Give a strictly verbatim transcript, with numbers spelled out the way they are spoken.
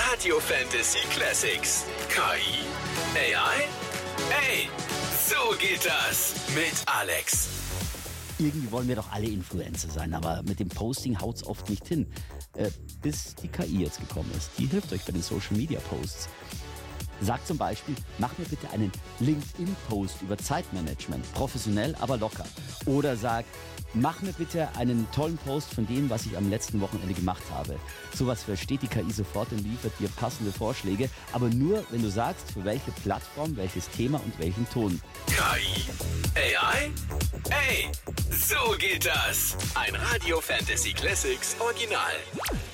Radio Fantasy Classics. K I? A I? Hey, so geht das mit Alex. Irgendwie wollen wir doch alle Influencer sein, aber mit dem Posting haut's oft nicht hin. Äh, bis die K I jetzt gekommen ist. Die hilft euch bei den Social Media Posts. Sagt zum Beispiel, mach mir bitte einen LinkedIn-Post über Zeitmanagement. Professionell, aber locker. Oder sag, mach mir bitte einen tollen Post von dem, was ich am letzten Wochenende gemacht habe. Sowas versteht die K I sofort und liefert dir passende Vorschläge. Aber nur, wenn du sagst, für welche Plattform, welches Thema und welchen Ton. K I? A I? Hey, so geht das. Ein Radio Fantasy Classics Original.